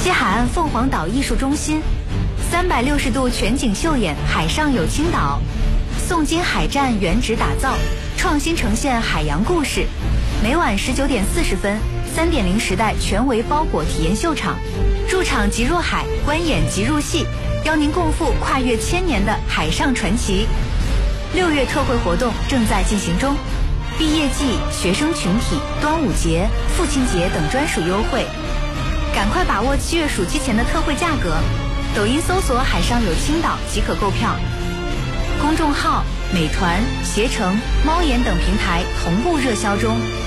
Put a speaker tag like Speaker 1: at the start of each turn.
Speaker 1: 西海岸凤凰岛艺术中心，360度全景秀演海上有青岛，宋金海战原址打造，创新呈现海洋故事。每晚19点40分，3.0时代全为包裹体验秀场，入场即入海，观演即入戏，邀您共赴跨越1000年的海上传奇。6月特惠活动正在进行中，毕业季、学生群体、端午节、父亲节等专属优惠，赶快把握7月暑期前的特惠价格。抖音搜索海上有青岛即可购票，公众号美团、携程、猫眼等平台同步热销中。